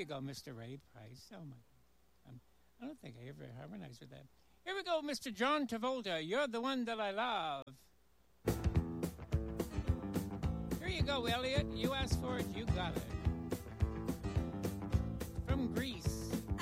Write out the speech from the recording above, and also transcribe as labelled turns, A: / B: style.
A: go, Mr. Ray Price. Oh, my. I don't think I ever harmonized with that. Here we go, Mr. John Travolta. You're the one that I love. Here you go, Elliot. You asked for it. You got it.